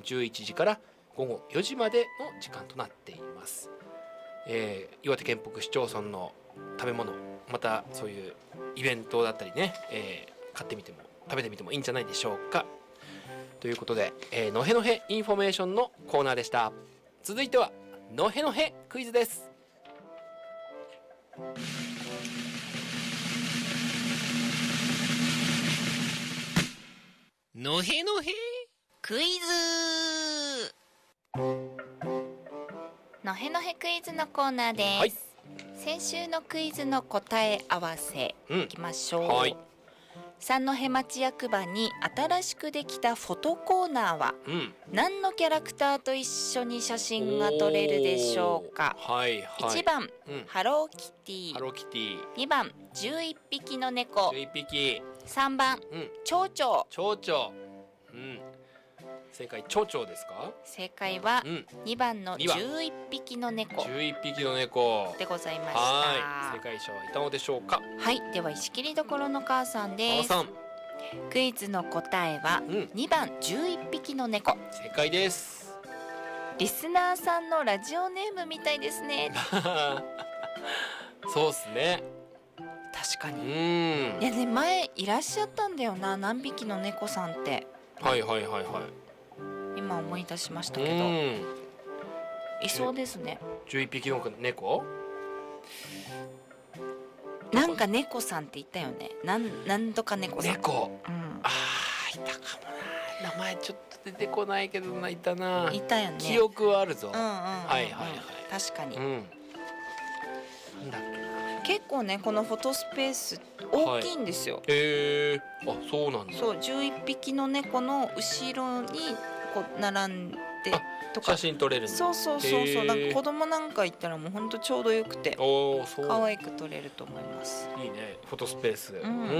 11時から午後4時までの時間となっています。岩手県北市町村の食べ物、またそういうイベントだったりね、買ってみても食べてみてもいいんじゃないでしょうか。ということで、のへのへインフォメーションのコーナーでした。続いてはのへのへクイズです。のへのへクイズ。のへのへクイズのコーナーです、はい、先週のクイズの答え合わせ、いきましょう、はい、三戸町役場に新しくできたフォトコーナーは、何のキャラクターと一緒に写真が撮れるでしょうか。はいはい、1番、ハローキティ、2番11匹の猫、3番、蝶々。 正解、蝶々ですか。 正解は2番の11匹の猫でございました。 はい、正解者はいたのでしょうか。 はい、では石切りどころの母さんです。クイズの答えは2番11匹の猫。 正解です。 リスナーさんのラジオネームみたいですね。 そうっすね、 確かに。いやね、前いらっしゃったんだよな、何匹の猫さんって。 はいはいはいはい、 今思い出しましたけど、いそうですね。 11匹の猫、 なんか猫さんって言ったよね。なんとか猫さん。 猫、あー、いたかもな。名前ちょっと出てこないけどな、いたな。 いたよね。 記憶はあるぞ。はいはいはい。 確かに。 なんだっけな。 結構ね、このフォトスペース大きいんですよ。 あ、そうなんだ。 そう、11匹の猫の後ろにこう並んでとか写真撮れるんだ。 そう。なんか子供なんか行ったらもうほんとちょうどよくて可愛く撮れると思います。 いいね、フォトスペース。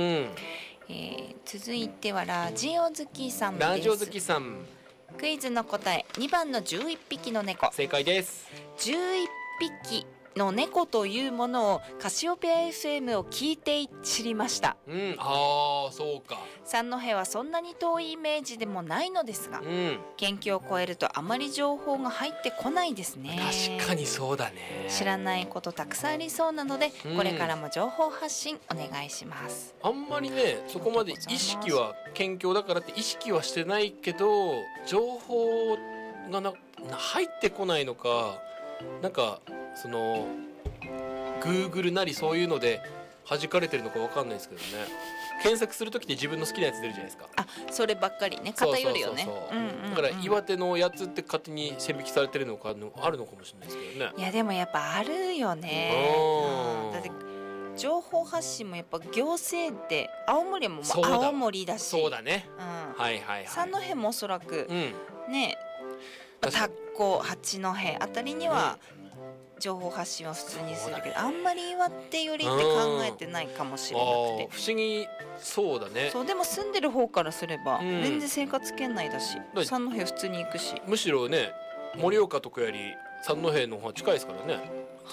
続いてはラジオ好きさんです。 ラジオ好きさん、 クイズの答え2番の11匹の猫。 正解です。 11匹の猫というものをカシオペア FM を聞いて知りました。 そうか。 三戸はそんなに遠いイメージでもないのですが、県境を越えるとあまり情報が入ってこないですね。 確かにそうだね。 知らないことたくさんありそうなので、これからも情報発信お願いします。 あんまりね、そこまで意識は県境だからって意識はしてないけど、情報が入ってこないのか、なんかその Google なりそういうので弾かれてるのか分かんないですけどね。検索するときって自分の好きなやつ出るじゃないですか。 そればっかりね、偏るよね。 だから岩手のやつって勝手に線引きされてるのかあるのかもしれないですけどね。 いやでもやっぱあるよね。だって情報発信もやっぱ行政って青森も青森だし、 そうだね。 三戸もおそらくね、田子八戸あたりには情報発信は普通にするけど、あんまり岩手よりって考えてないかもしれなくて。 不思議。そうだね。 そう、でも住んでる方からすれば全然生活圏内だし、三戸普通に行くし、 むしろね、盛岡とかより三戸の方が近いですからね。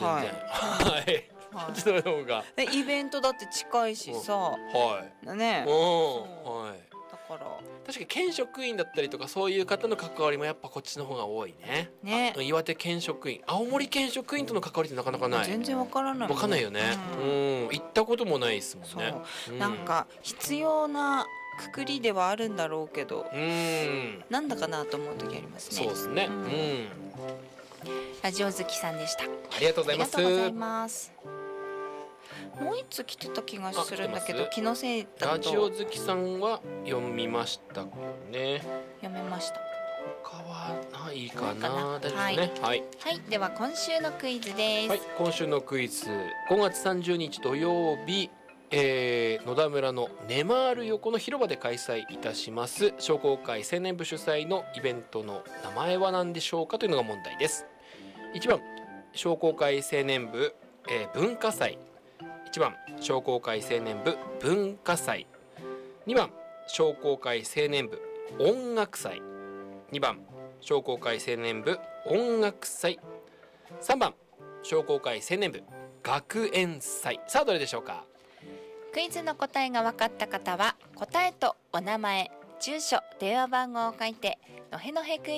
こっちの方がイベントだって近いしさ、ね。だから確かに県職員だったりとかそういう方の関わりもやっぱこっちの方が多いね。岩手県職員、青森県職員との関わりってなかなかない。 全然わからない。 わかんないよね。行ったこともないですもんね。 なんか必要なくくりではあるんだろうけど、なんだかなと思う時ありますね。 そうですね。 ラジオ好きさんでした。 ありがとうございます。 もう一つ来てた気がするんだけど、気のせいだと。 ラジオ好きさんは読みましたね。 読めました。 他はないかな。大丈夫ですね。はい。 では今週のクイズです。 今週のクイズ、5月30日土曜日、野田村のネマール横の広場で開催いたします商工会青年部主催のイベントの名前は何でしょうかというのが問題です。1番商工会青年部、文化祭。1番商工会青年部文化祭。2番商工会青年部音楽祭。2番商工会青年部音楽祭。3番商工会青年部学園祭。さあどれでしょうか。 クイズの答えが分かった方は答えとお名前、住所、電話番号を書いてのへのへクイズ